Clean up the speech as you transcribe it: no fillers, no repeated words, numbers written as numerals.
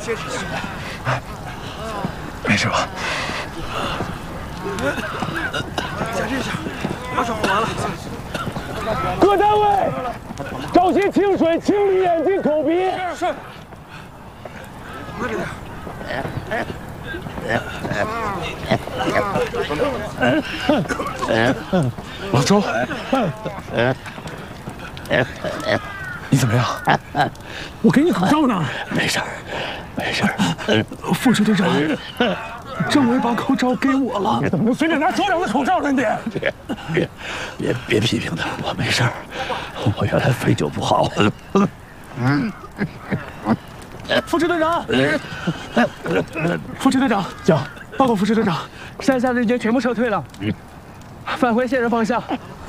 坚持下去。 没事吧？ 检查一下，马上完了。 各单位，找些清水清理眼睛、口鼻。 是。慢着点。 老周，你怎么样？ 我给你口罩呢。 没事儿，没事儿。 副支队长，政委把口罩给我了。你怎么能随便拿所长的口罩呢？你别批评他，我没事儿。我原来肺就不好。 副支队长，副支队长， 讲， 报告副支队长，山下的日军全部撤退了，返回现任方向。